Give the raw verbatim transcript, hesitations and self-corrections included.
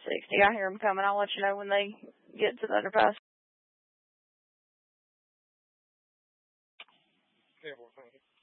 sixty. I hear them coming. I'll let you know when they get to the underpass. Yeah, well, thank you.